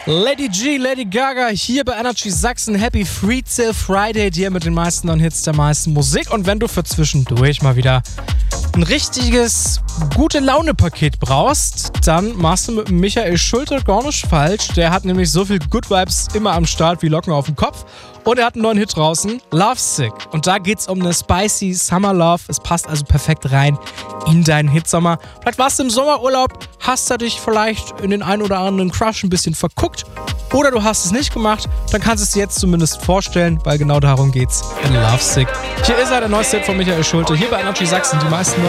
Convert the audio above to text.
Lady G, Lady Gaga hier bei Energy Sachsen. Happy Free Till Friday, dir mit den meisten neuen Hits der meisten Musik. Und wenn du für zwischendurch mal wieder ein richtiges Gute-Laune-Paket brauchst, dann machst du mit Michael Schulte gar nicht falsch. Der hat nämlich so viel Good Vibes immer am Start wie Locken auf dem Kopf. Und er hat einen neuen Hit draußen, Lovesick. Und da geht's um eine spicy Summer Love. Es passt also perfekt rein in deinen Hitsommer. Vielleicht warst du im Sommerurlaub, hast du dich vielleicht in den einen oder anderen Crush ein bisschen verguckt. Oder du hast es nicht gemacht, dann kannst du es dir jetzt zumindest vorstellen, weil genau darum geht's in Lovesick. Hier ist er, der neueste Hit von Michael Schulte, hier bei Energy Sachsen, die meisten